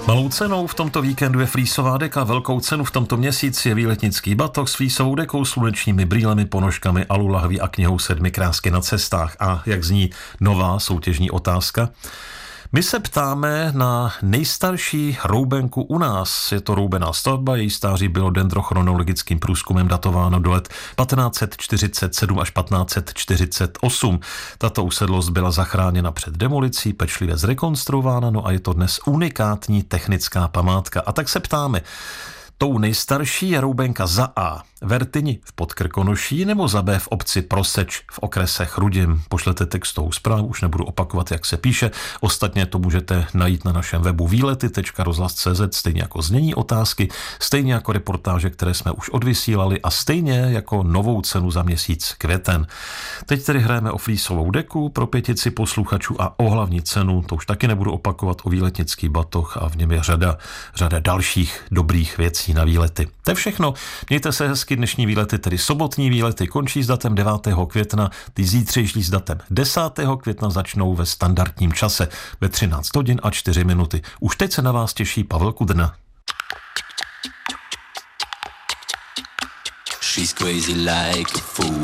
Malou cenou v tomto víkendu je flísová deka, velkou cenu v tomto měsíci je výletnický batoh s flísovou dekou, slunečními brýlemi, ponožkami, alulahví a knihou 7 krásky na cestách. A jak zní nová soutěžní otázka? My se ptáme na nejstarší roubenku u nás. Je to roubená stavba, její stáří bylo dendrochronologickým průzkumem datováno do let 1547 až 1548. Tato usedlost byla zachráněna před demolicí, pečlivě zrekonstruována, no a je to dnes unikátní technická památka. A tak se ptáme, tou nejstarší je roubenka za A Vertyni v Podkrkonoší nebo za B v obci Proseč v okrese Chrudim. Pošlete textovou zprávu, už nebudu opakovat, jak se píše. Ostatně to můžete najít na našem webu výlety.rozhlas.cz, stejně jako znění otázky, stejně jako reportáže, které jsme už odvysílali a stejně jako novou cenu za měsíc květen. Teď tedy hrajeme o flísovou deku pro 5 posluchačů a o hlavní cenu, to už taky nebudu opakovat, o výletnický batoh a v něm je řada dalších dobrých věcí na výlety. To je všechno. Mějte se hezky, dnešní výlety, tedy sobotní výlety, končí s datem 9. května, ty zítřejší s datem 10. května začnou ve standardním čase ve 13 hodin a 4 minuty. Už teď se na vás těší Pavel Kudrna. She's crazy like a fool.